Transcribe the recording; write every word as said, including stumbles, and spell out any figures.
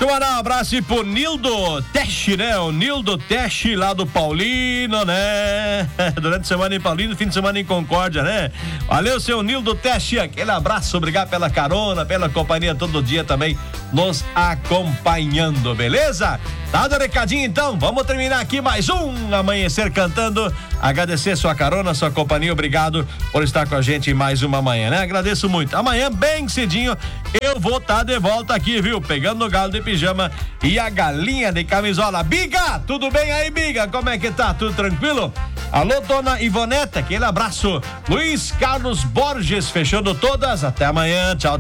mandar um abraço aí pro Nildo Teste, né? O Nildo Teste lá do Paulino, né? Durante a semana em Paulino, fim de semana em Concórdia, né? Valeu, seu Nildo Teste, aquele abraço, obrigado pela carona, pela companhia todo dia também nos acompanhando, beleza? Dado o recadinho então, vamos terminar aqui mais um Amanhecer Cantando. Agradecer sua carona, sua companhia, obrigado por estar com a gente em mais uma manhã, né? Agradeço muito. Amanhã, bem cedinho, eu vou estar de volta aqui, viu? Pegando o galo de pijama e a galinha de camisola. Biga, tudo bem aí, Biga? Como é que tá? Tudo tranquilo? Alô, dona Ivoneta, aquele abraço. Luiz Carlos Borges, fechando todas. Até amanhã, tchau, tchau.